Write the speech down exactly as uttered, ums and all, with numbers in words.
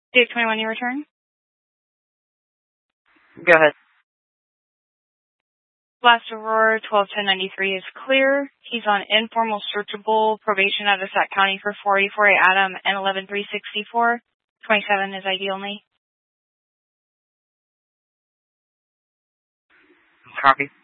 Date twenty-one, you return? Go ahead. Last Aurora, twelve ten ninety-three is clear. He's on informal searchable probation out of Sac County for four eighty-four A Adam and eleven three sixty-four. twenty-seven is I D only. Copy.